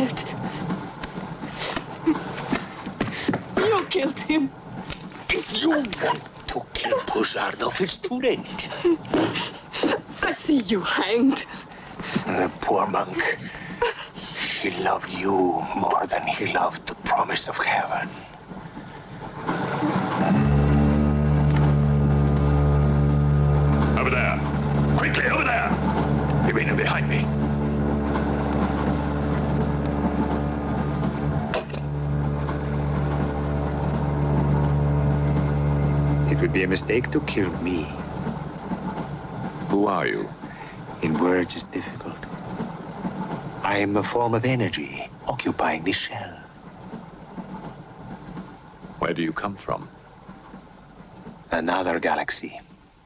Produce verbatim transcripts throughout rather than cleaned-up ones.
it. You killed him. If you want to kill Pozardov, it's too late. I see you hanged. The poor monk. He loved you more than he loved the promise of heaven. Over there. Quickly, over there. Irina, behind me. It would be a mistake to kill me. Who are you? In words, it's difficult. I am a form of energy occupying this shell. Where do you come from? Another galaxy.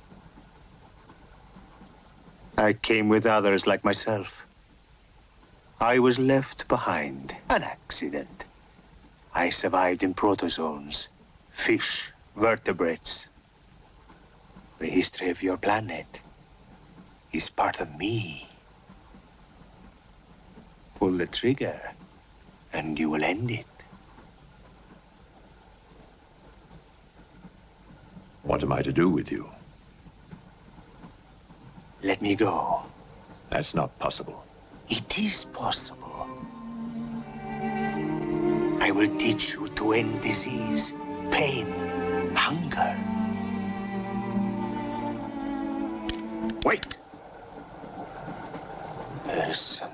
I came with others like myself. I was left behind. An accident. I survived in protozoans, fish, vertebrates. The history of your planet is part of me. Pull the trigger, and you will end it. What am I to do with you? Let me go. That's not possible. It is possible. I will teach you to end disease, pain, hunger. Wait! There is some